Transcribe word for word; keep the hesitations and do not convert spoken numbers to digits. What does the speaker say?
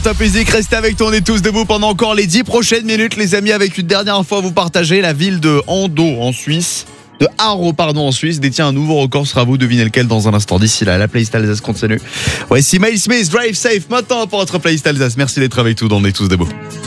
Top Music, restez avec toi, on est tous debout pendant encore les dix prochaines minutes les amis, avec une dernière fois vous partager la ville de Ando en Suisse. De Haro, pardon, en Suisse, détient un nouveau record, sera vous, devinez lequel dans un instant. D'ici là, la playlist Alsace continue. Voici Miles Smith, Drive Safe, maintenant pour votre playlist Alsace. Merci d'être avec nous, on est tous debout.